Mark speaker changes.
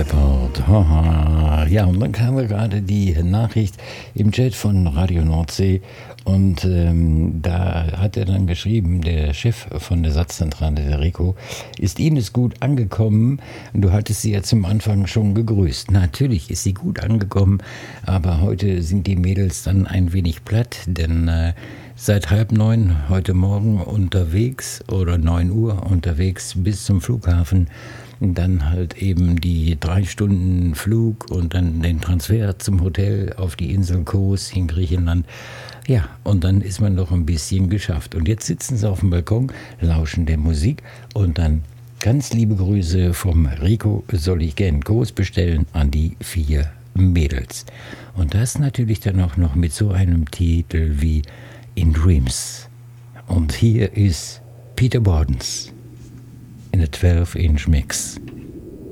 Speaker 1: Report. Haha. Ja, und dann kam gerade die Nachricht im Chat von Radio Nordsee und da hat er dann geschrieben, der Chef von der Satzzentrale der Rico, ist Ines gut angekommen? Du hattest sie ja zum Anfang schon gegrüßt. Natürlich ist sie gut angekommen, aber heute sind die Mädels dann ein wenig platt, denn seit 8:30 heute Morgen unterwegs oder 9 Uhr unterwegs bis zum Flughafen. Dann halt eben die 3 Stunden Flug und dann den Transfer zum Hotel auf die Insel Kos in Griechenland. Ja, und dann ist man noch ein bisschen geschafft. Und jetzt sitzen sie auf dem Balkon, lauschen der Musik und dann ganz liebe Grüße vom Rico, soll ich gern Kos bestellen an die 4 Mädels. Und das natürlich dann auch noch mit so einem Titel wie In Dreams. Und hier ist Peter Bordens in a 12-inch mix.